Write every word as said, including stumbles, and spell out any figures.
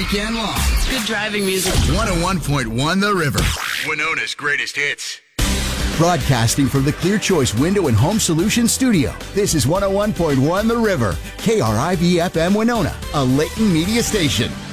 weekend long. Good driving music. one oh one point one The River. Winona's greatest hits. Broadcasting from the Clear Choice Window and Home Solutions studio, this is one oh one point one The River, K R I V F M Winona, a Layton media station.